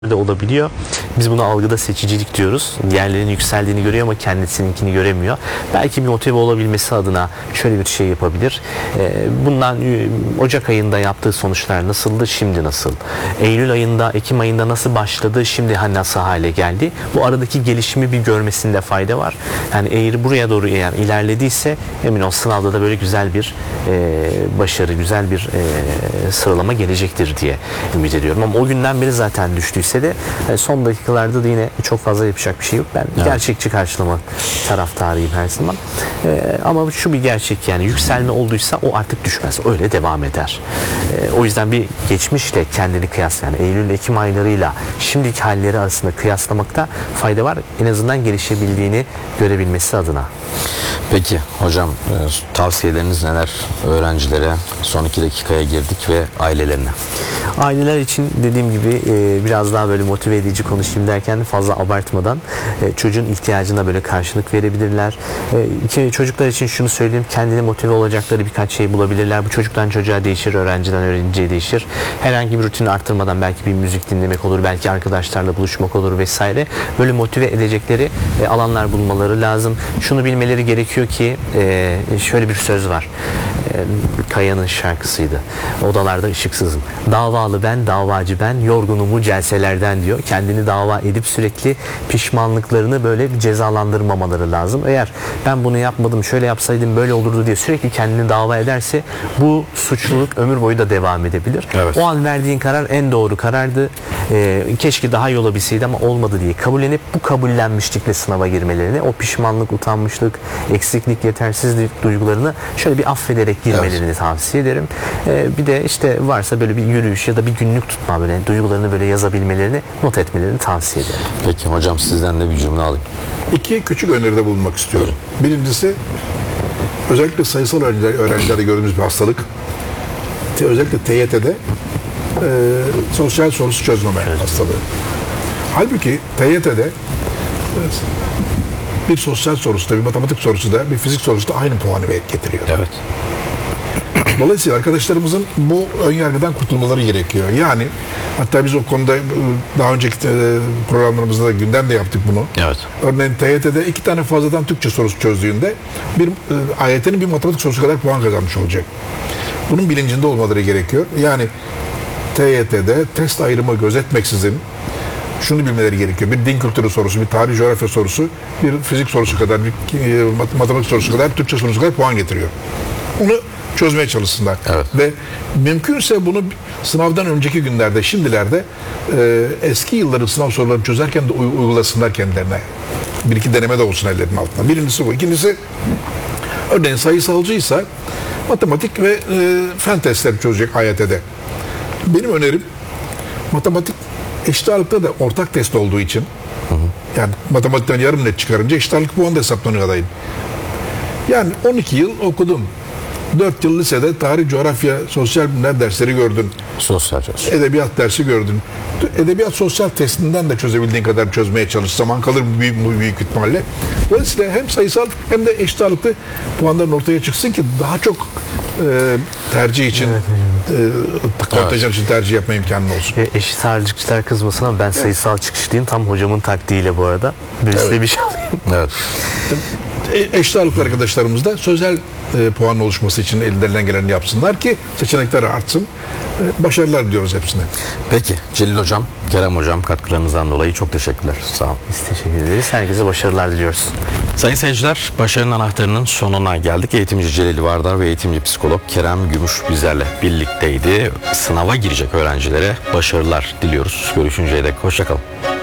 de olabiliyor. Biz buna algıda seçicilik diyoruz. Diğerlerinin yükseldiğini görüyor ama kendisininkini göremiyor. Belki bir motive olabilmesi adına şöyle bir şey yapabilir. Bundan Ocak ayında yaptığı sonuçlar nasıldı, şimdi nasıl? Eylül ayında, Ekim ayında nasıl başladı, şimdi nasıl hale geldi? Bu aradaki gelişimi bir görmesinde fayda var. Yani eğri buraya doğru eğer ilerlediyse emin ol sınavda da böyle güzel bir başarı, güzel bir sıralama gelecektir diye ümit ediyorum. Ama o günden beri zaten düştüyse de son dakikalarda da yine çok fazla yapacak bir şey yok. Ben gerçekçi karşılama taraftarıyım her zaman. Ama şu bir gerçek, yani yükselme olduysa o artık düşmez. Öyle devam eder. O yüzden bir geçmişle kendini kıyas, yani Eylül-Ekim aylarıyla şimdiki halleri arasında kıyaslamakta fayda var. En azından gelişebildiğini görebilmesi adına. Peki hocam, tavsiyeleriniz neler öğrencilere? Son 2 dakikaya girdik ve ailelerine. Aileler için dediğim gibi biraz daha böyle motive edici konuşayım derken fazla abartmadan çocuğun ihtiyacına böyle karşılık verebilirler. Çocuklar için şunu söyleyeyim, kendine motive olacakları birkaç şey bulabilirler. Bu çocuktan çocuğa değişir, öğrenciden öğrenciye değişir. Herhangi bir rutini arttırmadan belki bir müzik dinlemek olur, belki arkadaşlarla buluşmak olur vesaire. Böyle motive edecekleri alanlar bulmaları lazım. Şunu bilmeleri gerekiyor ki şöyle bir söz var. Kaya'nın şarkısıydı. Odalarda ışıksızım. Davalı ben, davacı ben, yorgunumu celselerden diyor. Kendini dava edip sürekli pişmanlıklarını böyle bir cezalandırmamaları lazım. Eğer ben bunu yapmadım, şöyle yapsaydım böyle olurdu diye sürekli kendini dava ederse bu suçluluk ömür boyu da devam edebilir. Evet. O an verdiğin karar en doğru karardı. Keşke daha iyi olabilseydi ama olmadı diye kabullenip bu kabullenmişlikle sınava girmelerini, o pişmanlık, utanmışlık, eksiklik, yetersizlik duygularını şöyle bir affederek girmelerini tavsiye ederim. Bir de işte varsa böyle bir yürüyüş ya da bir günlük tutma, böyle duygularını böyle yazabilmelerini, not etmelerini tavsiye ederim. Peki hocam, sizden de bir cümle alayım. 2 küçük öneride bulunmak istiyorum. Birincisi, özellikle sayısal öğrencilerde gördüğümüz bir hastalık. Özellikle TYT'de sosyal sorusu çözmeme hastalığı. Halbuki TYT'de bir sosyal sorusu da, bir matematik sorusu da, bir fizik sorusu da aynı puanı getiriyor. Evet. Dolayısıyla arkadaşlarımızın bu önyargıdan kurtulmaları gerekiyor. Yani hatta biz o konuda daha önceki programlarımızda da gündemde yaptık bunu. Evet. Örneğin TYT'de 2 tane fazladan Türkçe sorusu çözdüğünde bir AYT'nin bir matematik sorusu kadar puan kazanmış olacak. Bunun bilincinde olmaları gerekiyor. Yani TYT'de test ayrımı gözetmeksizin şunu bilmeleri gerekiyor. Bir din kültürü sorusu, bir tarih coğrafya sorusu, bir fizik sorusu kadar, bir matematik sorusu kadar, Türkçe sorusu kadar puan getiriyor. Onu çözmeye çalışsınlar. Evet. Ve mümkünse bunu sınavdan önceki günlerde, şimdilerde eski yılların sınav sorularını çözerken de uygulasınlar kendilerine. 1-2 deneme de olsun ellerinin altında. Birincisi bu. İkincisi, örneğin sayısalcıysa matematik ve fen testleri çözecek AYT'de. Benim önerim, matematik eşit ağırlıkta da ortak test olduğu için, yani matematikten yarım net çıkarınca eşit ağırlık puanı da hesaplanıyor adayın. Yani 12 yıl okudum. 4 yıl lisede tarih, coğrafya, sosyal bilimler dersleri gördün. Sosyal çalışma. Edebiyat dersi gördün. Edebiyat sosyal testinden de çözebildiğin kadar çözmeye çalış. Zaman kalır büyük ihtimalle. Dolayısıyla hem sayısal hem de eşit ağırlıklı puanların ortaya çıksın ki daha çok tercih için, kontenjan için tercih yapma imkanın olsun. Eşit ağırlıkçılar kızmasın ama ben sayısal çıkışlıyım, tam hocamın taktiğiyle bu arada. Size bir şey alayım. Evet. Eşit ağırlıklı arkadaşlarımız da sözel puanın oluşması için ellerinden geleni yapsınlar ki seçenekler artsın. Başarılar diliyoruz hepsine. Peki Celil hocam, Kerem hocam, katkılarınızdan dolayı çok teşekkürler. Sağ olun. Biz teşekkür ederiz. Herkese başarılar diliyoruz. Sayın seyirciler, başarının anahtarının sonuna geldik. Eğitimci Celil Vardar ve eğitimci psikolog Kerem Gümüş bizlerle birlikteydi. Sınava girecek öğrencilere başarılar diliyoruz. Görüşünceye dek hoşça kalın.